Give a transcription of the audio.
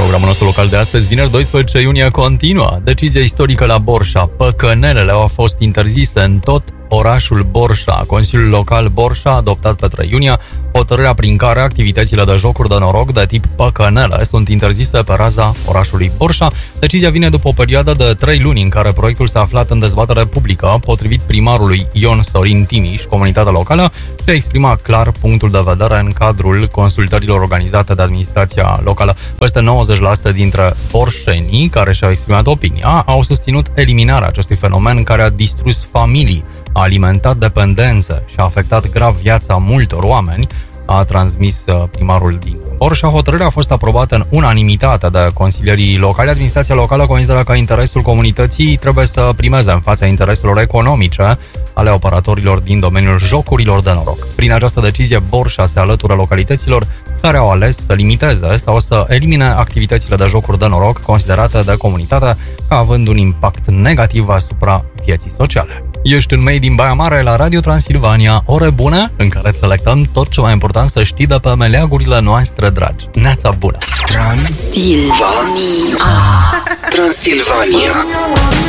Programul nostru local de astăzi, vineri 12 iunie, continuă. Decizia istorică la Borșa. Păcănelele au fost interzise în tot orașul Borșa. Consiliul Local Borșa a adoptat pe 3 iunie hotărârea prin care activitățile de jocuri de noroc de tip păcănele sunt interzise pe raza orașului Borșa. Decizia vine după o perioadă de 3 luni în care proiectul s-a aflat în dezbatere publică. Potrivit primarului Ion Sorin Timiș, comunitatea locală și-a exprimat clar punctul de vedere în cadrul consultărilor organizate de administrația locală. Peste 90% dintre borșenii care și-au exprimat opinia au susținut eliminarea acestui fenomen care a distrus familii, a alimentat dependențe și a afectat grav viața multor oameni, a transmis primarul din Borșa. Hotărârea a fost aprobată în unanimitate de consilierii locali. Administrația locală consideră că interesul comunității trebuie să primeze în fața intereselor economice ale operatorilor din domeniul jocurilor de noroc. Prin această decizie, Borșa se alătură localităților care au ales să limiteze sau să elimine activitățile de jocuri de noroc considerate de comunitate ca având un impact negativ asupra vieții sociale. Ești în Made in Baia Mare la Radio Transilvania, ore bune în care selectăm tot ce mai important să știi de pe meleagurile noastre dragi. Neața bună! Transilvania.